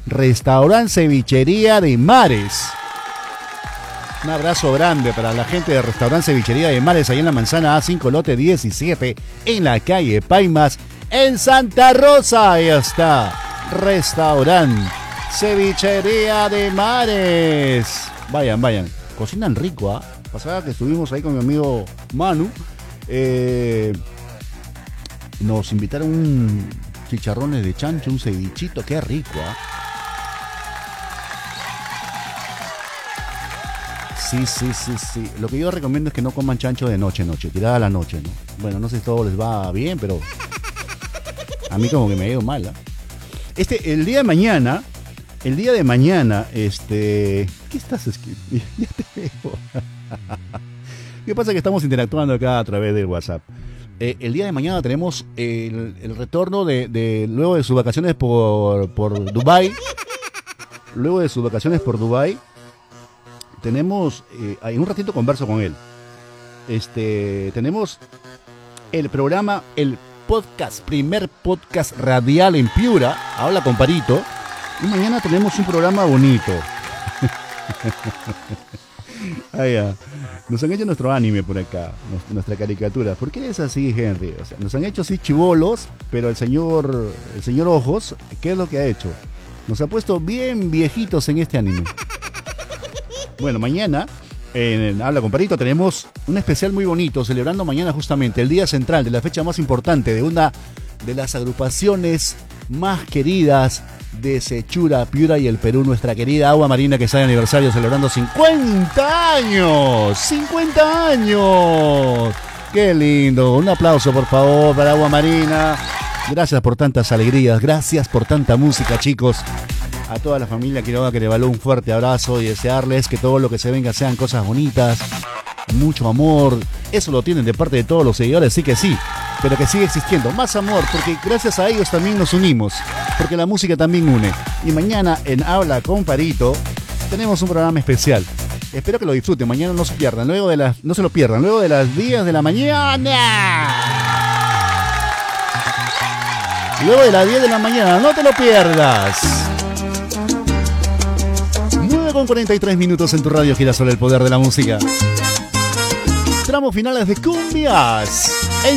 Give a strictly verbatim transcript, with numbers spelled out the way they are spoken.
Restaurante Cevichería de Mares. Un abrazo grande para la gente de Restaurante Cevichería de Mares, ahí en la manzana A cinco, lote diecisiete, en la calle Paimas, en Santa Rosa. Ahí está, Restaurante Cevichería de Mares. Vayan, vayan, cocinan rico, ¿ah? ¿eh? Pasada que estuvimos ahí con mi amigo Manu, eh, nos invitaron un chicharrones de chancho, un cevichito, qué rico, ¿ah? ¿eh? Sí, sí, sí, sí. Lo que yo recomiendo es que no coman chancho de noche, noche, tirada a la noche, ¿no? Bueno, no sé si todo les va bien, pero a mí como que me ha ido mal, ¿eh? Este, el día de mañana, el día de mañana, este... ¿Qué estás escribiendo? Ya te veo. ¿Qué pasa? Que estamos interactuando acá a través del WhatsApp. Eh, el día de mañana tenemos el, el retorno de, de... Luego de sus vacaciones por, por Dubái. Luego de sus vacaciones por Dubái. Tenemos, eh, en un ratito converso con él. Este, tenemos el programa, el podcast, primer podcast radial en Piura. Habla con Parito. Y mañana tenemos un programa bonito. Ah, ya. Nos han hecho nuestro anime por acá, nuestra caricatura. ¿Por qué es así, Henry? O sea, nos han hecho así chibolos, pero el señor, el señor Ojos, ¿qué es lo que ha hecho? Nos ha puesto bien viejitos en este anime. Bueno, mañana en Habla con Parito tenemos un especial muy bonito, celebrando mañana justamente el día central de la fecha más importante de una de las agrupaciones más queridas de Sechura, Piura y el Perú, nuestra querida Agua Marina, que está de aniversario celebrando cincuenta años. ¡cincuenta años! ¡Qué lindo! Un aplauso, por favor, para Agua Marina. Gracias por tantas alegrías, gracias por tanta música, chicos. A toda la familia Quiroga que le való un fuerte abrazo y desearles que todo lo que se venga sean cosas bonitas, mucho amor. Eso lo tienen de parte de todos los seguidores, sí que sí, pero que sigue existiendo más amor, porque gracias a ellos también nos unimos, porque la música también une. Y mañana en Habla con Parito tenemos un programa especial. Espero que lo disfruten, mañana no se pierdan, luego de las, no se lo pierdan, luego de las diez de la mañana. Luego de las diez de la mañana, no te lo pierdas. Con cuarenta y tres minutos en tu radio Girasol, el poder de la música. Tramo finales de cumbias. En